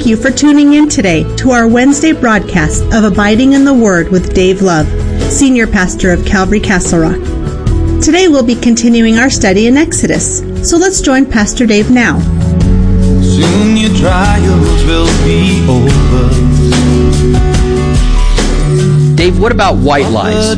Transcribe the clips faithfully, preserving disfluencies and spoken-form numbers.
you for tuning in today to our Wednesday broadcast of Abiding in the Word with Dave Love, Senior Pastor of Calvary Castle Rock. Today we'll be continuing our study in Exodus, so let's join Pastor Dave now. Soon your trials will be over. Dave, what about white lies?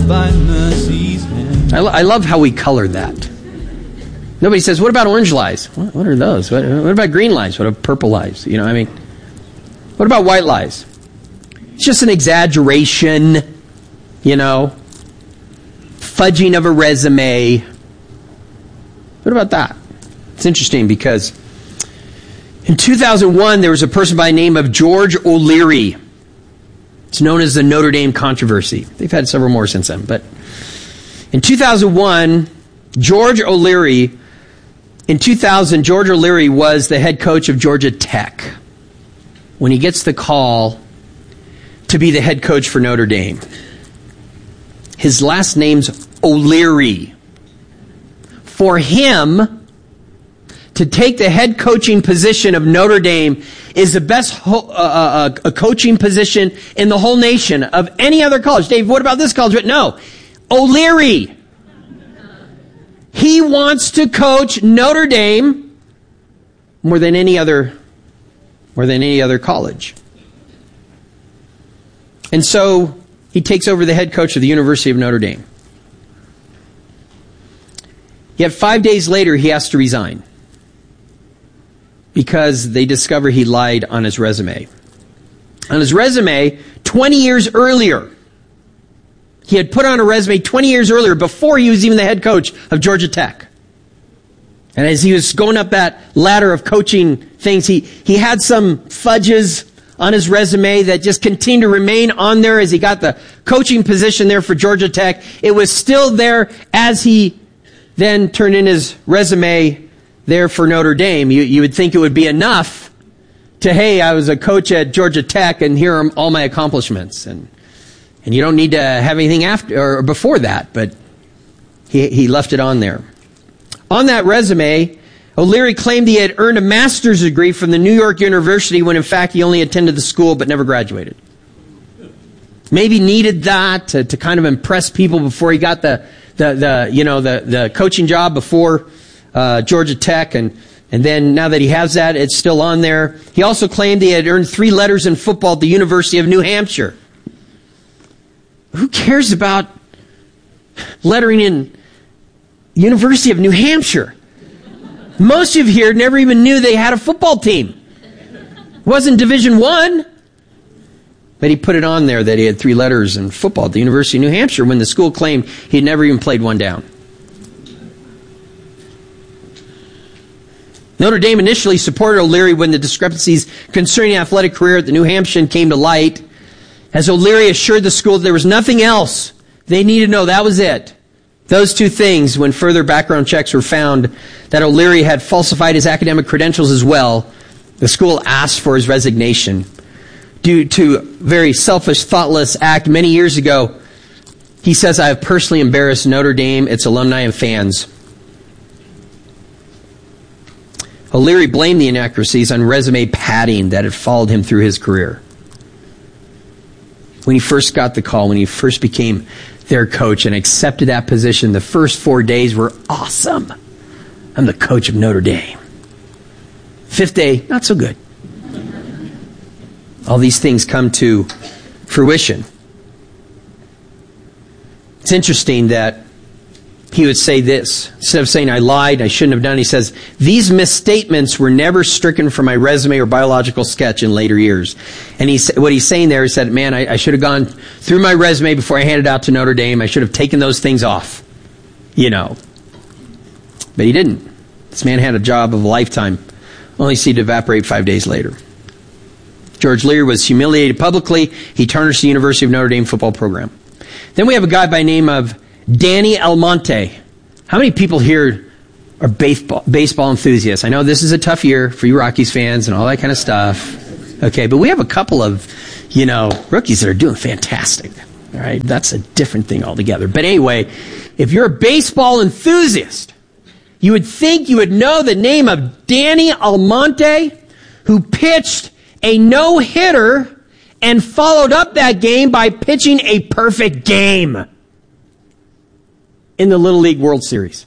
I, lo- I love how we color that. Nobody says, what about orange lies? What, what are those? What, what about green lies? What about purple lies? You know, I mean, what about white lies? It's just an exaggeration, you know, fudging of a resume. What about that? It's interesting because in two thousand one, there was a person by the name of George O'Leary. It's known as the Notre Dame controversy. They've had several more since then. But in two thousand one, George O'Leary, in two thousand, George O'Leary was the head coach of Georgia Tech when he gets the call to be the head coach for Notre Dame. His last name's O'Leary. For him to take the head coaching position of Notre Dame is the best ho- uh, uh, a coaching position in the whole nation of any other college. Dave, what about this college? No. O'Leary. He wants to coach Notre Dame more than any other, more than any other college. And so he takes over the head coach of the University of Notre Dame. Yet five days later, he has to resign because they discover he lied on his resume. On his resume, twenty years earlier, he had put on a resume twenty years earlier, before he was even the head coach of Georgia Tech. And as he was going up that ladder of coaching things, he, he had some fudges on his resume that just continued to remain on there as he got the coaching position there for Georgia Tech. It was still there as he then turned in his resume there for Notre Dame. You, you would think it would be enough to, hey, I was a coach at Georgia Tech and here are all my accomplishments. And And you don't need to have anything after or before that, but he, he left it on there. On that resume, O'Leary claimed he had earned a master's degree from the New York University when in fact he only attended the school but never graduated. Maybe needed that to, to kind of impress people before he got the, the, the you know the, the coaching job before uh, Georgia Tech, and and then now that he has that, it's still on there. He also claimed he had earned three letters in football at the University of New Hampshire. Who cares about lettering in University of New Hampshire? Most of you here never even knew they had a football team. It wasn't Division One. But he put it on there that he had three letters in football at the University of New Hampshire when the school claimed he had never even played one down. Notre Dame initially supported O'Leary when the discrepancies concerning athletic career at the New Hampshire came to light, as O'Leary assured the school that there was nothing else they needed to know. That was it. Those two things, when further background checks were found that O'Leary had falsified his academic credentials as well, the school asked for his resignation. Due to a very selfish, thoughtless act many years ago, he says, I have personally embarrassed Notre Dame, its alumni, and fans. O'Leary blamed the inaccuracies on resume padding that had followed him through his career. When he first got the call, when he first became their coach and accepted that position, the first four days were awesome. I'm the coach of Notre Dame. Fifth day, not so good. All these things come to fruition. It's interesting that he would say this. Instead of saying, I lied, I shouldn't have done, he says, these misstatements were never stricken from my resume or biological sketch in later years. And he, what he's saying there is that, man, I, I should have gone through my resume before I handed it out to Notre Dame. I should have taken those things off, you know. But he didn't. This man had a job of a lifetime, only see it evaporate five days later. George Leary was humiliated publicly. He tarnished the University of Notre Dame football program. Then we have a guy by the name of Danny Almonte. How many people here are baseball, baseball enthusiasts? I know this is a tough year for you Rockies fans and all that kind of stuff. Okay, but we have a couple of, you know, rookies that are doing fantastic. All right, that's a different thing altogether. But anyway, if you're a baseball enthusiast, you would think you would know the name of Danny Almonte, who pitched a no-hitter and followed up that game by pitching a perfect game in the Little League World Series.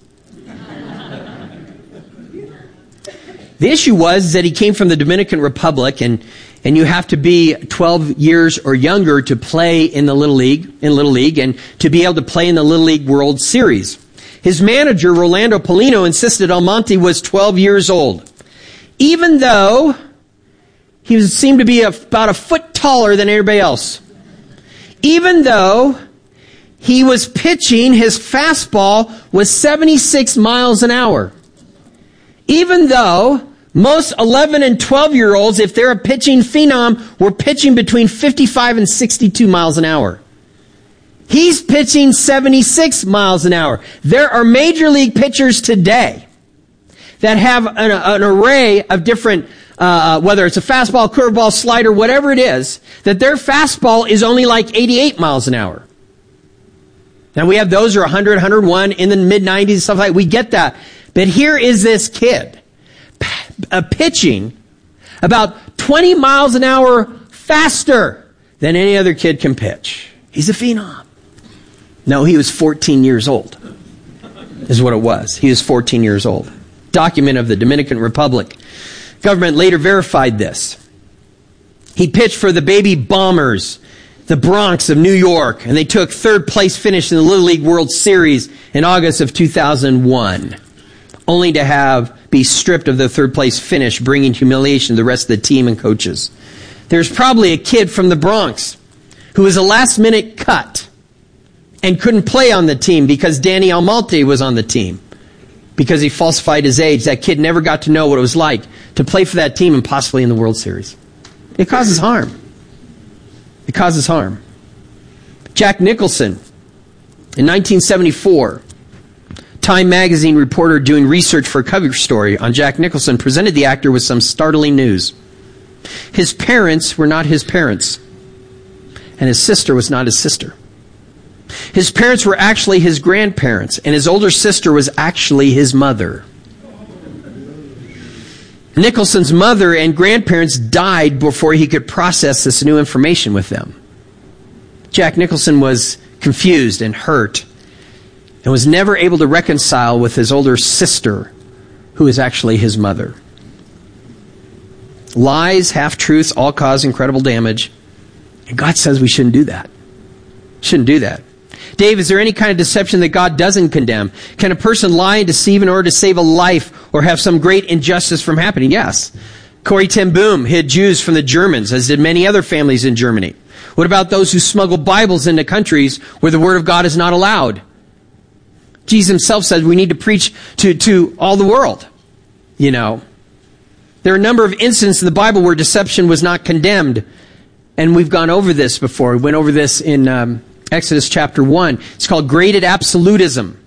The issue was that he came from the Dominican Republic, and, and you have to be twelve years or younger to play in the Little League, in Little League, and to be able to play in the Little League World Series. His manager, Rolando Polino, insisted Almonte was twelve years old, even though he was, seemed to be a, about a foot taller than everybody else. Even though he was pitching, his fastball was seventy-six miles an hour. Even though most eleven and twelve year olds, if they're a pitching phenom, were pitching between fifty-five and sixty-two miles an hour. He's pitching seventy-six miles an hour. There are major league pitchers today that have an, an array of different, uh, whether it's a fastball, curveball, slider, whatever it is, that their fastball is only like eighty-eight miles an hour. Now we have those who are one hundred, one hundred one in the mid nineties, stuff like that. We get that. But here is this kid uh, pitching about twenty miles an hour faster than any other kid can pitch. He's a phenom. No, he was fourteen years old, is what it was. He was fourteen years old. Document of the Dominican Republic. Government later verified this. He pitched for the Baby Bombers, the Bronx of New York, and they took third place finish in the Little League World Series in August of two thousand one. Only to have be stripped of the third place finish, bringing humiliation to the rest of the team and coaches. There's probably a kid from the Bronx who was a last minute cut and couldn't play on the team because Danny Almonte was on the team because he falsified his age. That kid never got to know what it was like to play for that team and possibly in the World Series. It causes harm. It causes harm. Jack Nicholson, in nineteen seventy-four, Time magazine reporter doing research for a cover story on Jack Nicholson presented the actor with some startling news. His parents were not his parents, and his sister was not his sister. His parents were actually his grandparents, and his older sister was actually his mother. Nicholson's mother and grandparents died before he could process this new information with them. Jack Nicholson was confused and hurt, and was never able to reconcile with his older sister, who is actually his mother. Lies, half-truths, all cause incredible damage. And God says we shouldn't do that. Shouldn't do that. Dave, is there any kind of deception that God doesn't condemn? Can a person lie and deceive in order to save a life or have some great injustice from happening? Yes. Corrie ten Boom hid Jews from the Germans, as did many other families in Germany. What about those who smuggle Bibles into countries where the Word of God is not allowed? Jesus himself said we need to preach to, to all the world. You know, there are a number of instances in the Bible where deception was not condemned. And we've gone over this before. We went over this in um, Exodus chapter one. It's called graded absolutism.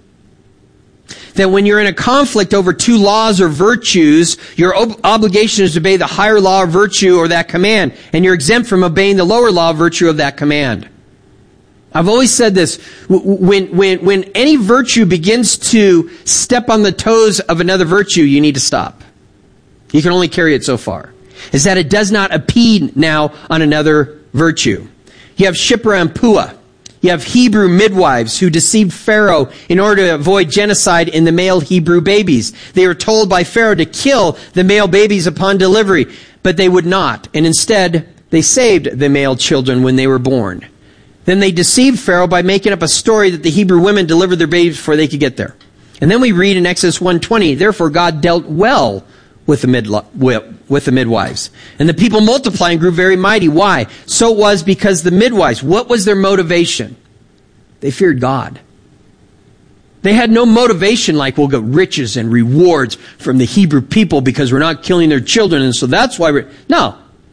That when you're in a conflict over two laws or virtues, your ob- obligation is to obey the higher law or virtue or that command. And you're exempt from obeying the lower law or virtue of that command. I've always said this, when, when, when any virtue begins to step on the toes of another virtue, you need to stop. You can only carry it so far. Is that it does not impede now on another virtue. You have Shiphrah and Puah. You have Hebrew midwives who deceived Pharaoh in order to avoid genocide in the male Hebrew babies. They were told by Pharaoh to kill the male babies upon delivery, but they would not. And instead, they saved the male children when they were born. Then they deceived Pharaoh by making up a story that the Hebrew women delivered their babies before they could get there. And then we read in Exodus one twenty, therefore God dealt well with the, midli- with the midwives. And the people multiplied and grew very mighty. Why? So it was because the midwives, what was their motivation? They feared God. They had no motivation like we'll get riches and rewards from the Hebrew people because we're not killing their children, and so that's why we're... No.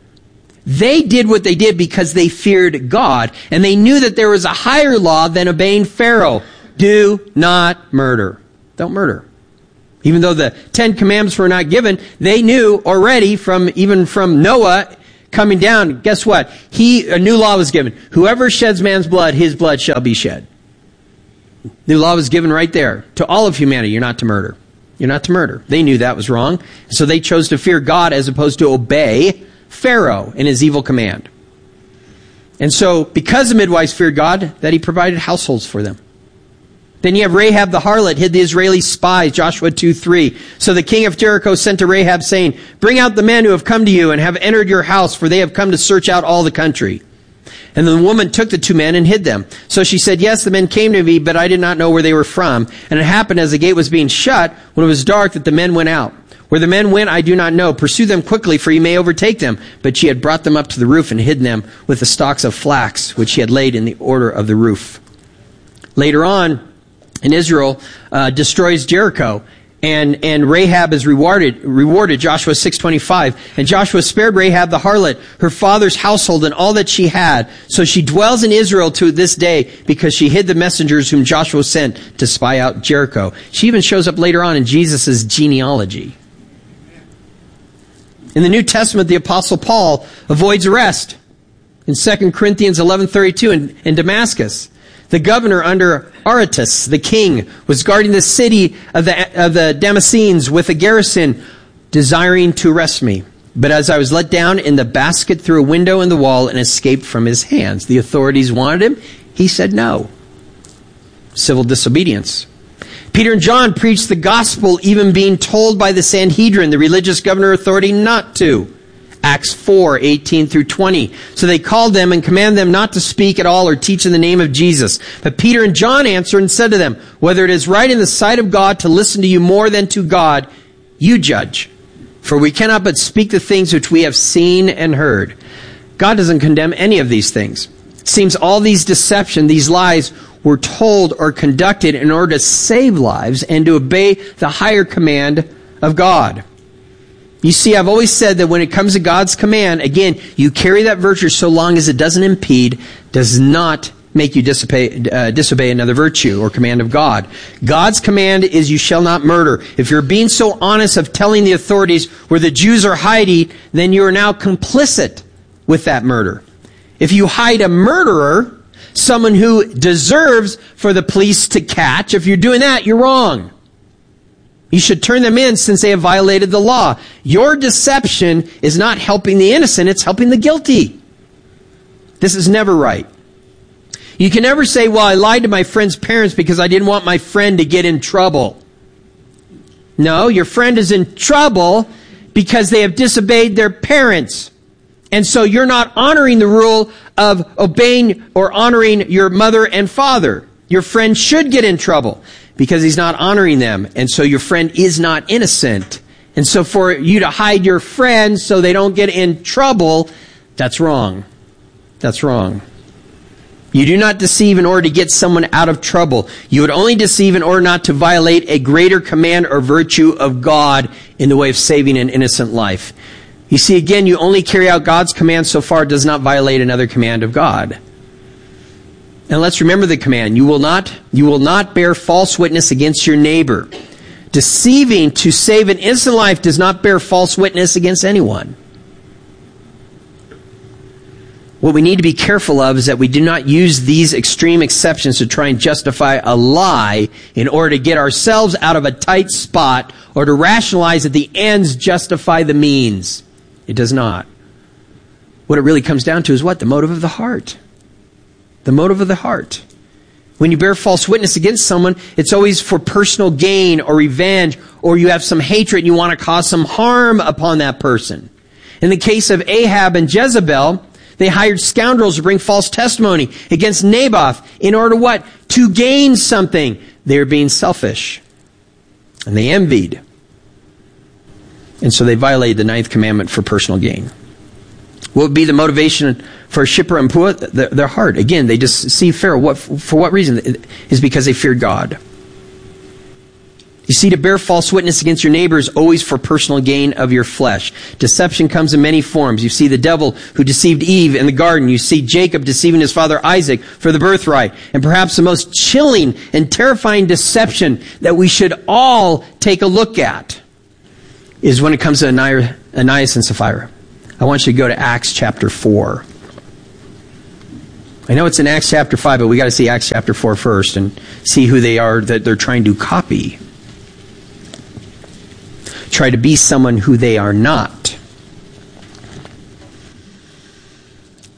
They did what they did because they feared God, and they knew that there was a higher law than obeying Pharaoh. Do not murder. Don't murder. Even though the Ten Commandments were not given, they knew already from, even from Noah coming down, guess what? He, a new law was given. Whoever sheds man's blood, his blood shall be shed. New law was given right there to all of humanity. You're not to murder. You're not to murder. They knew that was wrong, so they chose to fear God as opposed to obey Pharaoh and his evil command. And so, because the midwives feared God, that he provided households for them. Then you have Rahab the harlot hid the Israeli spies, Joshua two three. So the king of Jericho sent to Rahab saying, bring out the men who have come to you and have entered your house, for they have come to search out all the country. And the woman took the two men and hid them. So she said, yes, the men came to me, but I did not know where they were from. And it happened as the gate was being shut, when it was dark, that the men went out. Where the men went, I do not know. Pursue them quickly, for you may overtake them. But she had brought them up to the roof and hidden them with the stalks of flax, which she had laid in the order of the roof. Later on, and Israel uh, destroys Jericho, and and Rahab is rewarded. Rewarded, Joshua six twenty-five. And Joshua spared Rahab the harlot, her father's household, and all that she had. So she dwells in Israel to this day, because she hid the messengers whom Joshua sent to spy out Jericho. She even shows up later on in Jesus' genealogy. In the New Testament, the Apostle Paul avoids arrest. In Second Corinthians eleven thirty-two, in, in Damascus, the governor under Aretas, the king, was guarding the city of the, of the Damascenes with a garrison, desiring to arrest me. But as I was let down in the basket through a window in the wall and escaped from his hands. The authorities wanted him. He said no. Civil disobedience. Peter and John preached the gospel, even being told by the Sanhedrin, the religious governor authority, not to. Acts four, eighteen through twenty. So they called them and commanded them not to speak at all or teach in the name of Jesus. But Peter and John answered and said to them, whether it is right in the sight of God to listen to you more than to God, you judge. For we cannot but speak the things which we have seen and heard. God doesn't condemn any of these things. It seems all these deception, these lies, were told or conducted in order to save lives and to obey the higher command of God. You see, I've always said that when it comes to God's command, again, you carry that virtue so long as it doesn't impede, does not make you disobey, uh, disobey another virtue or command of God. God's command is you shall not murder. If you're being so honest of telling the authorities where the Jews are hiding, then you are now complicit with that murder. If you hide a murderer, someone who deserves for the police to catch, if you're doing that, you're wrong. You should turn them in since they have violated the law. Your deception is not helping the innocent, it's helping the guilty. This is never right. You can never say, well, I lied to my friend's parents because I didn't want my friend to get in trouble. No, your friend is in trouble because they have disobeyed their parents. And so you're not honoring the rule of obeying or honoring your mother and father. Your friend should get in trouble because he's not honoring them. And so your friend is not innocent. And so for you to hide your friend so they don't get in trouble, that's wrong. That's wrong. You do not deceive in order to get someone out of trouble. You would only deceive in order not to violate a greater command or virtue of God in the way of saving an innocent life. You see, again, you only carry out God's command so far it does not violate another command of God. And let's remember the command. You will not, you will not bear false witness against your neighbor. Deceiving to save an innocent life does not bear false witness against anyone. What we need to be careful of is that we do not use these extreme exceptions to try and justify a lie in order to get ourselves out of a tight spot or to rationalize that the ends justify the means. It does not. What it really comes down to is what? The motive of the heart. The motive of the heart. When you bear false witness against someone, it's always for personal gain or revenge, or you have some hatred and you want to cause some harm upon that person. In the case of Ahab and Jezebel, they hired scoundrels to bring false testimony against Naboth in order what? To gain something. They were being selfish. And they envied. And so they violated the ninth commandment for personal gain. What would be the motivation for Shiphrah and Puah? Their, their heart. Again, they just see Pharaoh. What, for what reason? It is because they feared God. You see, to bear false witness against your neighbor is always for personal gain of your flesh. Deception comes in many forms. You see the devil who deceived Eve in the garden. You see Jacob deceiving his father Isaac for the birthright. And perhaps the most chilling and terrifying deception that we should all take a look at is when it comes to Ananias and Sapphira. I want you to go to Acts chapter four. I know it's in Acts chapter five, but we got to see Acts chapter four first and see who they are that they're trying to copy. Try to be someone who they are not.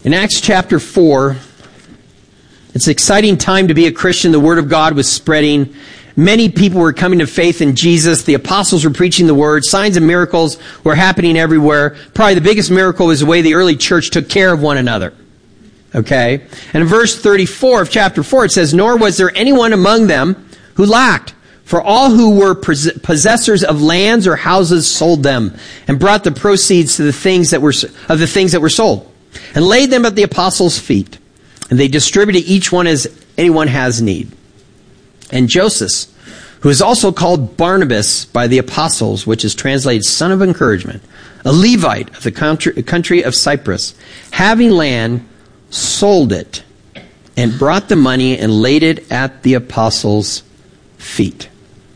In Acts chapter four, it's an exciting time to be a Christian. The Word of God was spreading. Many people were coming to faith in Jesus. The apostles were preaching the Word. Signs and miracles were happening everywhere. Probably the biggest miracle was the way the early church took care of one another. Okay? And in verse thirty-four of chapter four, it says, "Nor was there anyone among them who lacked. For all who were possessors of lands or houses sold them, and brought the proceeds to the things that were of the things that were sold, and laid them at the apostles' feet. And they distributed each one as anyone has need. And Joseph, who is also called Barnabas by the apostles, which is translated son of encouragement, a Levite of the country, country of Cyprus, having land, sold it, and brought the money and laid it at the apostles' feet."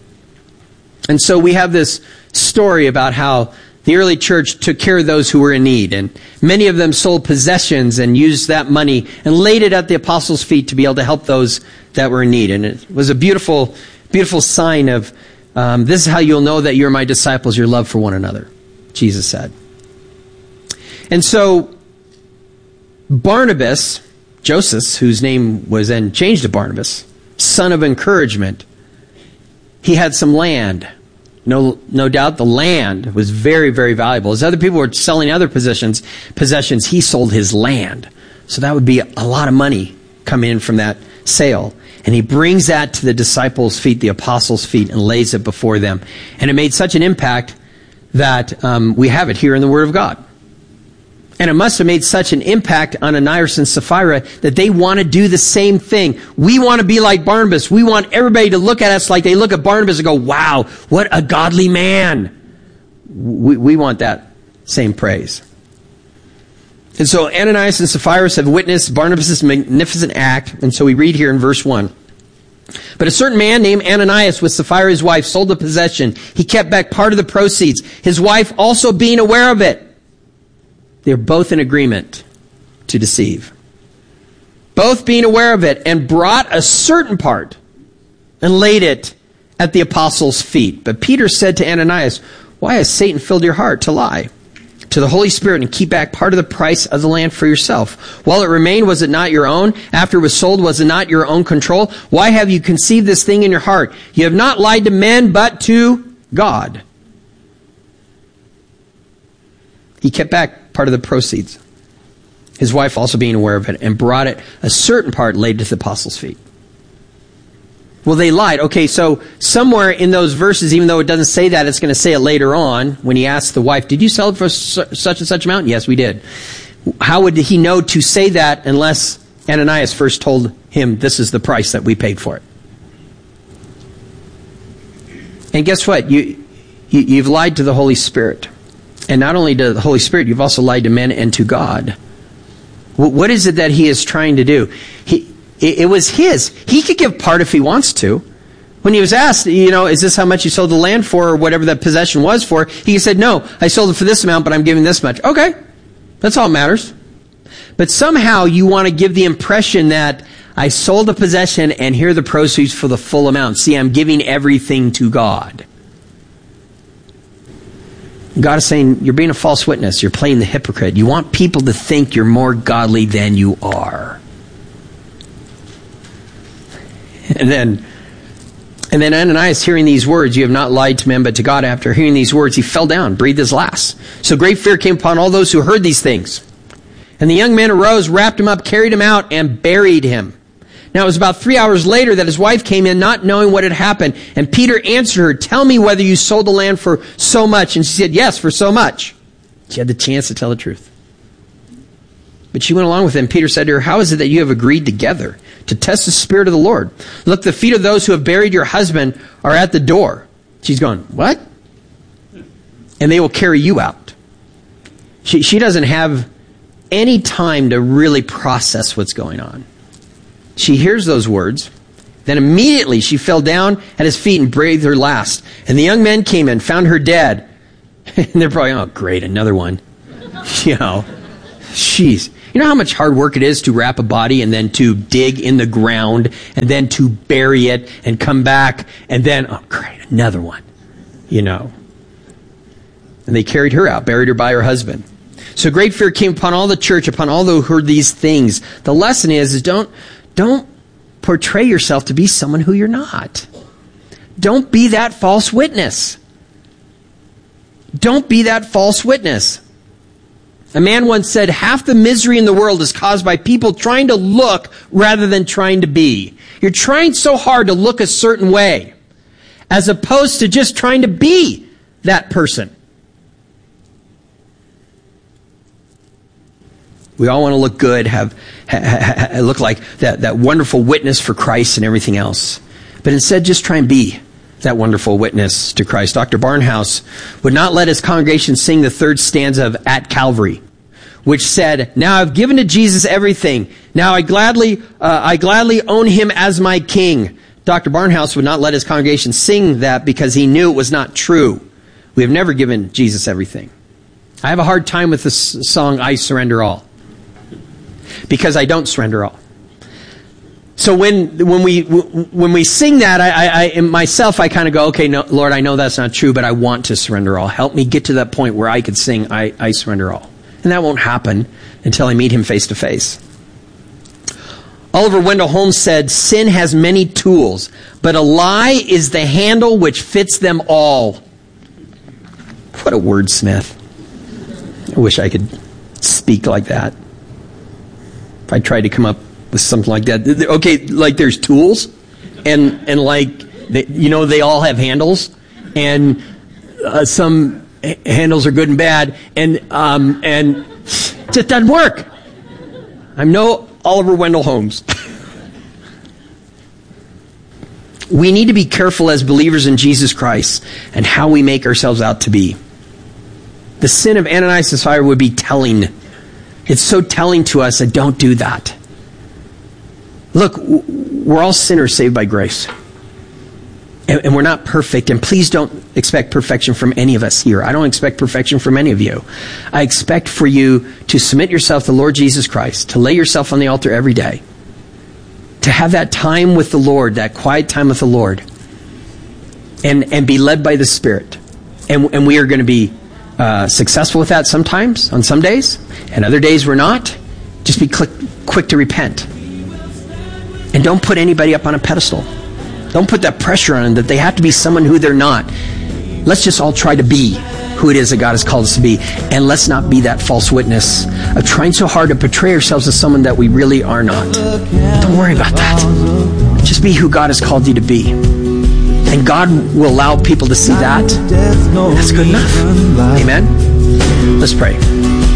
And so we have this story about how the early church took care of those who were in need. And many of them sold possessions and used that money and laid it at the apostles' feet to be able to help those that were in need. And it was a beautiful, beautiful sign of, um, this is how you'll know that you're my disciples, your love for one another, Jesus said. And so Barnabas, Joseph, whose name was then changed to Barnabas, son of encouragement, he had some land. No, no doubt the land was very, very valuable. As other people were selling other possessions, possessions, he sold his land. So that would be a lot of money coming in from that sale. And he brings that to the disciples' feet, the apostles' feet, and lays it before them. And it made such an impact that um, we have it here in the Word of God. And it must have made such an impact on Ananias and Sapphira that they want to do the same thing. We want to be like Barnabas. We want everybody to look at us like they look at Barnabas and go, wow, what a godly man. We, we want that same praise. And so Ananias and Sapphira have witnessed Barnabas' magnificent act. And so we read here in verse one. "But a certain man named Ananias with Sapphira his wife sold a possession. He kept back part of the proceeds, his wife also being aware of it. They're both in agreement to deceive. Both being aware of it, and brought a certain part and laid it at the apostles' feet. But Peter said to Ananias, why has Satan filled your heart to lie to the Holy Spirit and keep back part of the price of the land for yourself? While it remained, was it not your own? After it was sold, was it not your own control? Why have you conceived this thing in your heart? You have not lied to men, but to God." He kept back part of the proceeds, his wife also being aware of it, and brought it, a certain part, laid to the apostles' feet. Well, they lied. Okay, so somewhere in those verses, even though it doesn't say that, it's going to say it later on when he asks the wife, "Did you sell it for such and such amount?" "Yes, we did." How would he know to say that unless Ananias first told him, "This is the price that we paid for it"? And guess what? You, you you've lied to the Holy Spirit. And not only to the Holy Spirit, you've also lied to men and to God. What is it that he is trying to do? He, it, it was his. He could give part if he wants to. When he was asked, you know, is this how much you sold the land for, or whatever that possession was for, he said, no, I sold it for this amount, but I'm giving this much. Okay, that's all that matters. But somehow you want to give the impression that I sold a possession and here are the proceeds for the full amount. See, I'm giving everything to God. God is saying, you're being a false witness. You're playing the hypocrite. You want people to think you're more godly than you are. And then, and then Ananias, hearing these words, "You have not lied to men, but to God," after hearing these words, he fell down, breathed his last. So great fear came upon all those who heard these things. And the young man arose, wrapped him up, carried him out, and buried him. Now it was about three hours later that his wife came in, not knowing what had happened. And Peter answered her, "Tell me whether you sold the land for so much." And she said, "Yes, for so much." She had the chance to tell the truth. But she went along with him. Peter said to her, "How is it that you have agreed together to test the Spirit of the Lord? Look, the feet of those who have buried your husband are at the door." She's going, "What?" "And they will carry you out." She, she doesn't have any time to really process what's going on. She hears those words. Then immediately she fell down at his feet and breathed her last. And the young men came in, found her dead. And they're probably, oh, great, another one. You know, jeez. You know how much hard work it is to wrap a body and then to dig in the ground and then to bury it and come back and then, oh, great, another one. You know. And they carried her out, buried her by her husband. So great fear came upon all the church, upon all those who heard these things. The lesson is, is don't, don't portray yourself to be someone who you're not. Don't be that false witness. Don't be that false witness. A man once said, half the misery in the world is caused by people trying to look rather than trying to be. You're trying so hard to look a certain way, as opposed to just trying to be that person. We all want to look good, have, ha, ha, ha, look like that, that wonderful witness for Christ and everything else. But instead, just try and be that wonderful witness to Christ. Doctor Barnhouse would not let his congregation sing the third stanza of At Calvary, which said, now I've given to Jesus everything. Now I gladly, uh, I gladly own him as my king. Doctor Barnhouse would not let his congregation sing that because he knew it was not true. We have never given Jesus everything. I have a hard time with this song, I Surrender All, because I don't surrender all. So when when we when we sing that, I, I, I myself, I kind of go, okay, no, Lord, I know that's not true, but I want to surrender all. Help me get to that point where I could sing, I, I surrender all. And that won't happen until I meet him face to face. Oliver Wendell Holmes said, sin has many tools, but a lie is the handle which fits them all. What a wordsmith. I wish I could speak like that. If I tried to come up with something like that. Okay, like there's tools, and and like, they, you know, they all have handles, and uh, some h- handles are good and bad, and um, and it just doesn't work. I'm no Oliver Wendell Holmes. We need to be careful as believers in Jesus Christ and how we make ourselves out to be. The sin of Ananias and Sapphira would be telling. It's so telling to us that don't do that. Look, we're all sinners saved by grace. And, and we're not perfect. And please don't expect perfection from any of us here. I don't expect perfection from any of you. I expect for you to submit yourself to the Lord Jesus Christ, to lay yourself on the altar every day, to have that time with the Lord, that quiet time with the Lord, and, and be led by the Spirit. And, and we are going to be uh, successful with that sometimes, on some days, and other days we're not. Just be quick, quick to repent. And don't put anybody up on a pedestal. Don't put that pressure on them that they have to be someone who they're not. Let's just all try to be who it is that God has called us to be. And let's not be that false witness of trying so hard to portray ourselves as someone that we really are not. Don't worry about that. Just be who God has called you to be. And God will allow people to see that. And that's good enough. Amen? Let's pray.